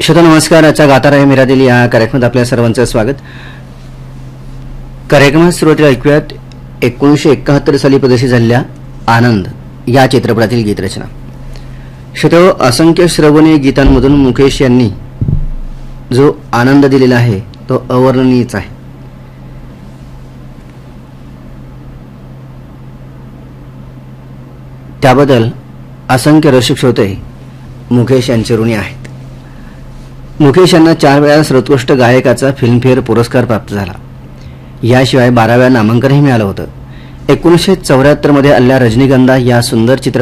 श्रोता नमस्कार. आजच्या गाता रहे मेरा दिल या कार्यक्रमात आपल्या सर्वांचं स्वागत. कार्यक्रमात सुरुवातीला ऐकूयात 1971 साली प्रदर्शित झालेल्या आनंद या चित्रपटातील गीतरचना. श्रोतो, असंख्य श्रवणीय गीतांमधून मुकेश यांनी जो आनंद दिलेला आहे तो अवर्णनीयच आहे. त्याबद्दल असंख्य रसिक श्रोते मुकेश यांचे ऋणी आहेत. मुकेश यांना 4 वेळा सर्वोत्कृष्ट गायकाचा फिल्मफेअर पुरस्कार प्राप्त झाला. याशिवाय 12 वेळा नामांकनही मिळालं होतं. 1974 मध्ये आलेल्या रजनीगंधा या सुंदर चित्रपटात